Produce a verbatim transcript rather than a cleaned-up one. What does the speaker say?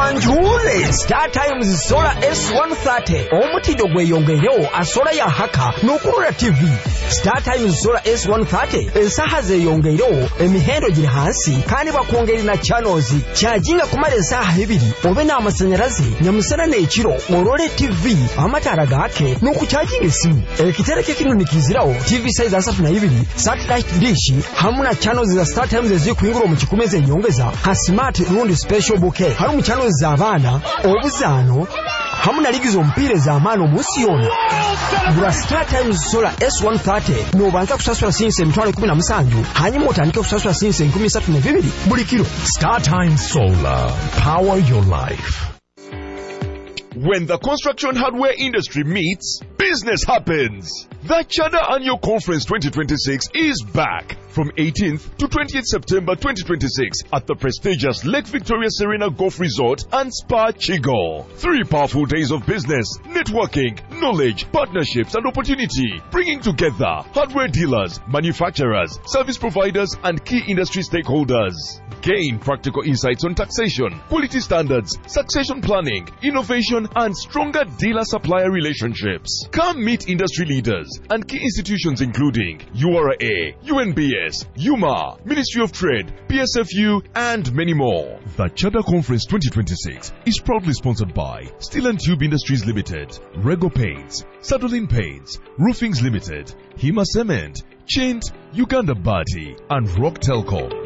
Banjule Star Times Solar S one thirty omutido gweyongerewo asola ya haka n'okulula T V. Star Times Solar S one thirty ensaha zeyongerewo emihendo giri hansi kandi bakwongera na channels charginga kumala ensaha ebiri obe n'amasanyalaze nyamusana n'ekiro olole T V amatara gake n'okucharginga esimu. Ekitereke kino nikizirawo T V size asatu na ibiri satellite dish hamuna channels za Star Times ezikuyingura mu kikumeze nyongeza ha smart rundi special bouquet harumu channels za abana obuzaano hamuna ligizo mpire za amano musi yona. Gura Star Times Solar S one thirty nobanza kusasula sinse emitwalo kumi na musanju hanyuma otandike kusasula sinse enkumi esatu na bibiri buli kilo. Star Times Solar, power your life. When the construction hardware industry meets, business happens. The Chada Annual Conference twenty twenty-six is back from eighteenth to twentieth September twenty twenty-six at the prestigious Lake Victoria Serena Golf Resort and Spa Chigo. Three powerful days of business, networking, knowledge, partnerships and opportunity, bringing together hardware dealers, manufacturers, service providers and key industry stakeholders. Gain practical insights on taxation, quality standards, succession planning, innovation and stronger dealer-supplier relationships. Come meet industry leaders and key institutions including U R A, U N B S, U M A, Ministry of Trade, P S F U and many more. The Chada Conference twenty twenty-six is proudly sponsored by Steel and Tube Industries Limited, Rego Paints, Sadolin Paints, Roofings Limited, Hima Cement, Chint, Uganda Bati and Rock Telcom.